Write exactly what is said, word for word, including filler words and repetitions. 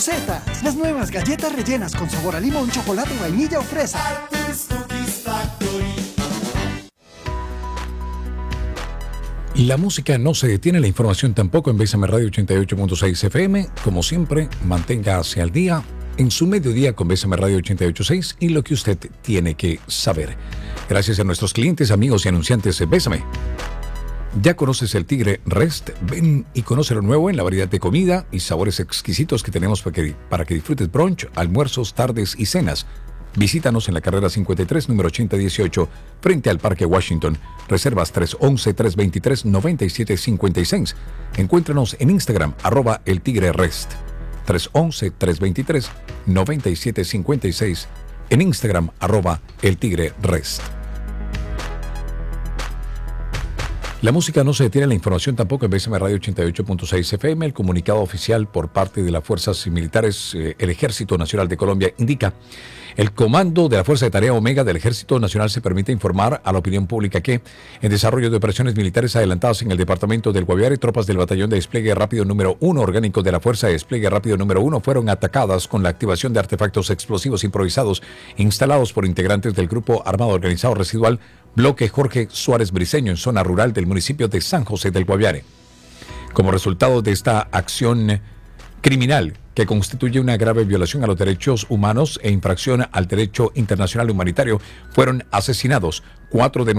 Rosetas, las nuevas galletas rellenas con sabor a limón, chocolate, vainilla o fresa. Arthur's Cookies Factory. La música no se detiene, la información tampoco en Bésame Radio ochenta y ocho punto seis F M. Como siempre, manténgase al día en su mediodía con Bésame Radio ochenta y ocho punto seis y lo que usted tiene que saber. Gracias a nuestros clientes, amigos y anunciantes de Bésame. ¿Ya conoces el Tigre Rest? Ven y conoce lo nuevo en la variedad de comida y sabores exquisitos que tenemos para que, para que disfrutes brunch, almuerzos, tardes y cenas. Visítanos en la carrera cincuenta y tres, número ochenta dieciocho, frente al Parque Washington. Reservas tres once, tres veintitrés, noventa y siete cincuenta y seis. Encuéntranos en Instagram, arroba el Tigre Rest. tres once, tres veintitrés, noventa y siete cincuenta y seis. En Instagram, arroba el Tigre Rest. La música no se detiene, la información tampoco en Bésame Radio ochenta y ocho punto seis F M. El comunicado oficial por parte de las fuerzas militares, eh, el Ejército Nacional de Colombia, indica: el comando de la Fuerza de Tarea Omega del Ejército Nacional se permite informar a la opinión pública que, en desarrollo de operaciones militares adelantadas en el departamento del Guaviare, tropas del Batallón de Despliegue Rápido número uno orgánico de la Fuerza de Despliegue Rápido número uno fueron atacadas con la activación de artefactos explosivos improvisados instalados por integrantes del Grupo Armado Organizado Residual Bloque Jorge Suárez Briceño en zona rural del municipio de San José del Guaviare. Como resultado de esta acción criminal, que constituye una grave violación a los derechos humanos e infracción al derecho internacional humanitario, fueron asesinados cuatro de